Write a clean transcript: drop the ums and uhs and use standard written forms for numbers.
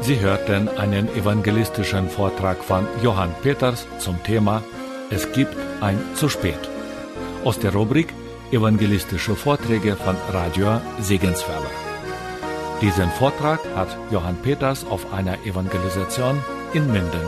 Sie hörten einen evangelistischen Vortrag von Johann Peters zum Thema Es gibt ein zu spät. Aus der Rubrik Evangelistische Vorträge von Radio Segenswelle. Diesen Vortrag hat Johann Peters auf einer Evangelisation in Minden